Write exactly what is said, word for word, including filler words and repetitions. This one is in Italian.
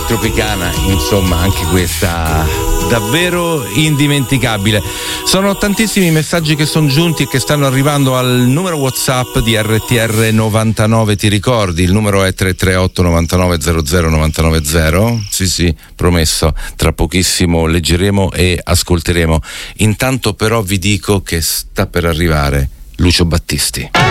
Tropicana, insomma, anche questa davvero indimenticabile. Sono tantissimi i messaggi che sono giunti e che stanno arrivando al numero WhatsApp di R T R novantanove, ti ricordi? Il numero è tre tre otto novantanove zero zero novantanove zero. Sì sì, promesso, tra pochissimo leggeremo e ascolteremo. Intanto però vi dico che sta per arrivare Lucio Battisti.